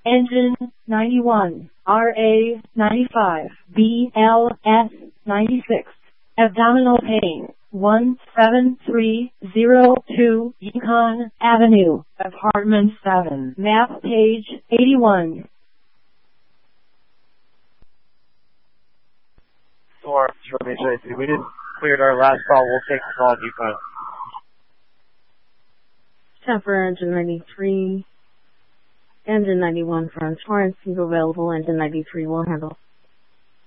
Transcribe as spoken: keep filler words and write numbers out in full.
Engine ninety-one, R A ninety-five, B L S ninety-six. Abdominal pain, one seven three zero two Yukon Avenue, Apartment seven, map page eighty-one. Four, we just cleared our last call. We'll take the call, Yukon. Temper engine ninety-three, engine ninety-one from Torrance is available, engine ninety-three will handle.